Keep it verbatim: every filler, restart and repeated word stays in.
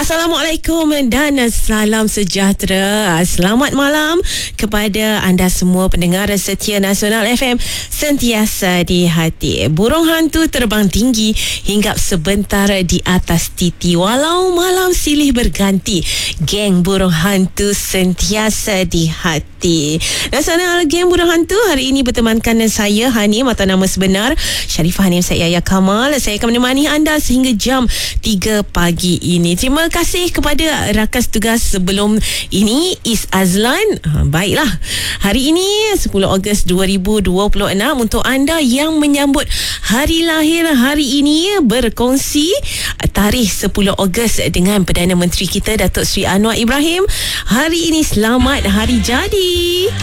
Assalamualaikum dan salam sejahtera. Selamat malam kepada anda semua pendengar setia Nasional F M, sentiasa di hati. Burung hantu terbang tinggi hinggap sebentar di atas titi, walau malam silih berganti. Geng burung hantu sentiasa di hati. Nasional Geng Burung Hantu hari ini bertemankan saya Hanim, atau nama sebenar Sharifah Hanim Syed Yahya Kamal. Saya akan menemani anda sehingga jam tiga pagi ini. Terima kasih kepada rakan tugas sebelum ini, Is Azlan. Ha, baiklah, hari ini sepuluh Ogos dua ribu dua puluh enam, untuk anda yang menyambut hari lahir hari ini, berkongsi tarikh sepuluh Ogos dengan Perdana Menteri kita Datuk Seri Anwar Ibrahim. Hari ini selamat hari jadi.